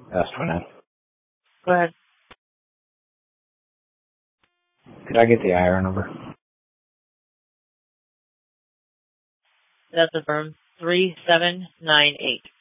S29. Go ahead. Could I get the IR number? That's affirmed. 3798.